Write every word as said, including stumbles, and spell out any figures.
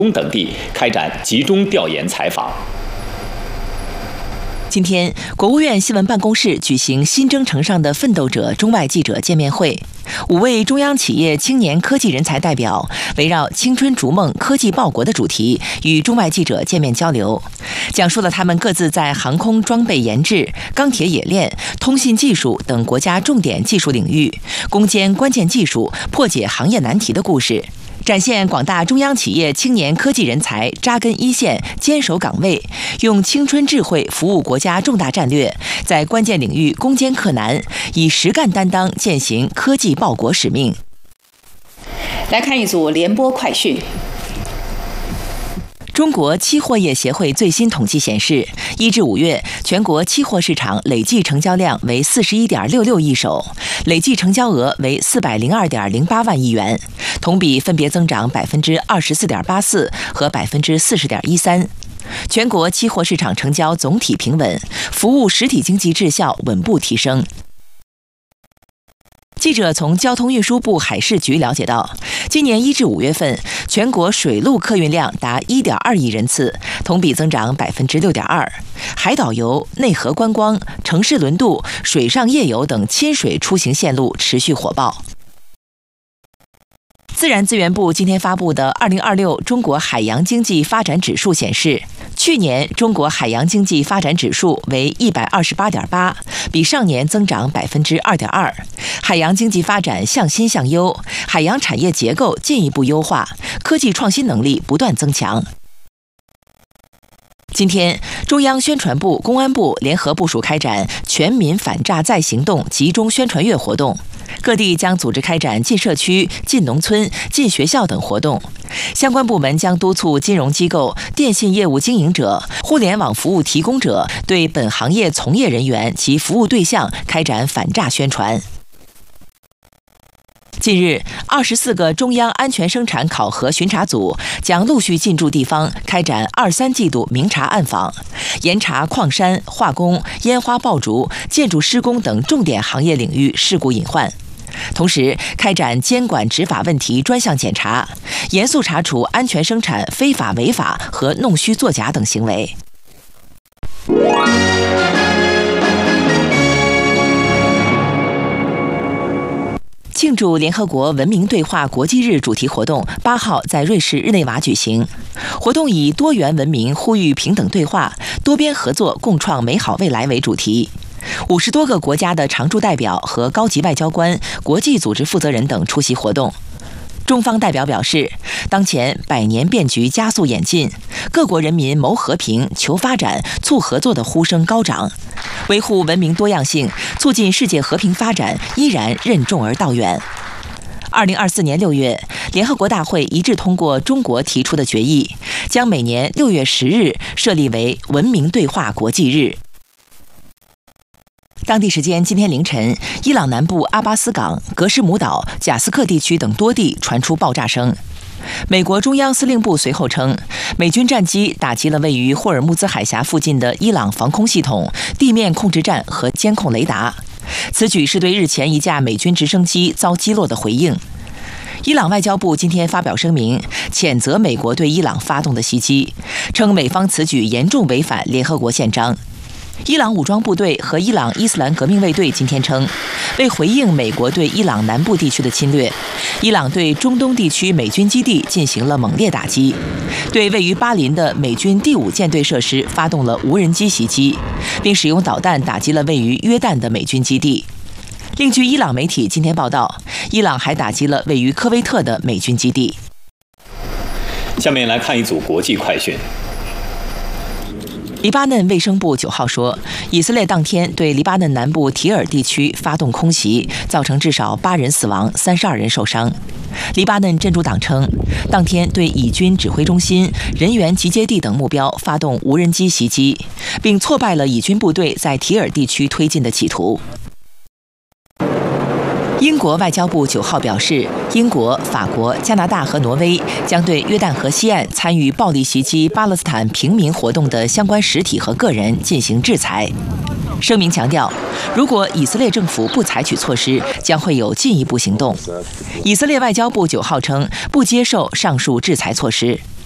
等地开展集中调研采访。 今天，国务院新闻办公室举行新征程上的奋斗者中外记者见面会。五位中央企业青年科技人才代表围绕“青春逐梦，科技报国”的主题，与中外记者见面交流，讲述了他们各自在航空装备研制、钢铁冶炼、通信技术等国家重点技术领域攻坚关键技术、破解行业难题的故事。展现广大中央企业青年科技人才扎根一线、坚守岗位，用青春智慧服务国家重大战略，在关键领域攻坚克难，以实干担当践行科技报国使命。 来看一组联播快讯。 中国期货业协会最新统计显示，一至五月，全国期货市场累计成交量为四十一点六六亿手，累计成交额为四百零二点零八万亿元，同比分别增长百分之二十四点八四和百分之四十点一三。全国期货市场成交总体平稳，服务实体经济质效稳步提升。记者从交通运输部海事局了解到，今年一至五月份，全国水陆客运量达一点二亿人次，同比增长百分之六点二。海岛游、内河观光、城市轮渡、水上夜游等亲水出行线路持续火爆。自然资源部今天发布的《二零二六中国海洋经济发展指数》显示，去年中国海洋经济发展指数为一百二十八点八，比上年增长百分之二点二。海洋经济发展向新向优，海洋产业结构进一步优化，科技创新能力不断增强。今天，中央宣传部、公安部联合部署开展全民反诈再行动集中宣传月活动。各地将组织开展进社区、进农村、进学校等活动，相关部门将督促金融机构、电信业务经营者、互联网服务提供者对本行业从业人员及服务对象开展反诈宣传。近日，二十四个中央安全生产考核巡查组将陆续进驻地方，开展二三季度明察暗访，严查矿山、化工、烟花爆竹、建筑施工等重点行业领域事故隐患。同时，开展监管执法问题专项检查，严肃查处安全生产非法违法和弄虚作假等行为。庆祝联合国文明对话国际日主题活动八号在瑞士日内瓦举行。活动以多元文明呼吁平等对话、多边合作共创美好未来为主题。五十多个国家的常驻代表和高级外交官、国际组织负责人等出席活动。中方代表表示，当前百年变局加速演进，各国人民谋和平、求发展、促合作的呼声高涨，维护文明多样性、促进世界和平发展依然任重而道远。二零二四年六月，联合国大会一致通过中国提出的决议，将每年六月十日设立为文明对话国际日。当地时间今天凌晨，伊朗南部阿巴斯港、格什姆岛、贾斯克地区等多地传出爆炸声。美国中央司令部随后称，美军战机打击了位于霍尔木兹海峡附近的伊朗防空系统、地面控制站和监控雷达。此举是对日前一架美军直升机遭击落的回应。伊朗外交部今天发表声明，谴责美国对伊朗发动的袭击，称美方此举严重违反联合国宪章。伊朗武装部队和伊朗伊斯兰革命卫队今天称，为回应美国对伊朗南部地区的侵略，伊朗对中东地区美军基地进行了猛烈打击，对位于巴林的美军第五舰队设施发动了无人机袭击，并使用导弹打击了位于约旦的美军基地。另据伊朗媒体今天报道，伊朗还打击了位于科威特的美军基地。 下面来看一组国际快讯。 黎巴嫩卫生部九号说，以色列当天对黎巴嫩南部提尔地区发动空袭，造成至少八人死亡、三十二人受伤。黎巴嫩真主党称，当天对以军指挥中心、人员集结地等目标发动无人机袭击，并挫败了以军部队在提尔地区推进的企图。英国外交部九号表示，英国、法国、加拿大和挪威将对约旦河西岸参与暴力袭击巴勒斯坦平民活动的相关实体和个人进行制裁。声明强调，如果以色列政府不采取措施，将会有进一步行动。以色列外交部九号称，不接受上述制裁措施。